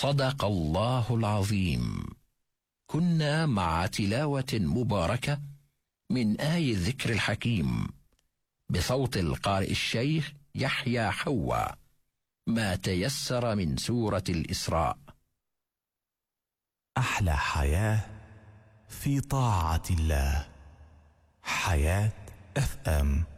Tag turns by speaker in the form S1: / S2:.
S1: صدق الله العظيم. كنا مع تلاوة مباركة من آي الذكر الحكيم بصوت القارئ الشيخ يحيى حوا، ما تيسر من سورة الإسراء.
S2: أحلى حياة في طاعة الله. حياة FM.